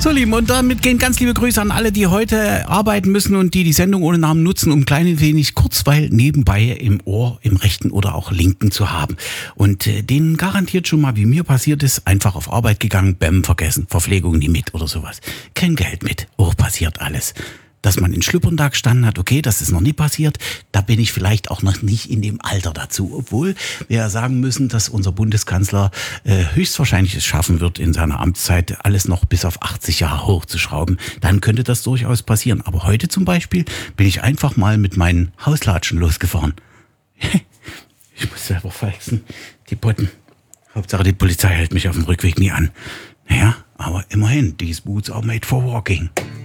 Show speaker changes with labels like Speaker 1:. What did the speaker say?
Speaker 1: So, Lieben, und damit gehen ganz liebe Grüße an alle, die heute arbeiten müssen und die Sendung ohne Namen nutzen, um ein klein wenig Kurzweil nebenbei im Ohr, im rechten oder auch linken zu haben. Und denen garantiert schon mal, wie mir passiert ist, einfach auf Arbeit gegangen, Bäm vergessen, Verpflegung nie mit oder sowas. Kein Geld mit, passiert alles. Dass man in Schlüpperntag gestanden hat, okay, das ist noch nie passiert, da bin ich vielleicht auch noch nicht in dem Alter dazu. Obwohl wir ja sagen müssen, dass unser Bundeskanzler höchstwahrscheinlich es schaffen wird, in seiner Amtszeit alles noch bis auf 80 Jahre hochzuschrauben. Dann könnte das durchaus passieren. Aber heute zum Beispiel bin ich einfach mal mit meinen Hauslatschen losgefahren. Ich muss selber flexen, die Botten. Hauptsache die Polizei hält mich auf dem Rückweg nie an. Naja, aber immerhin, these boots are made for walking.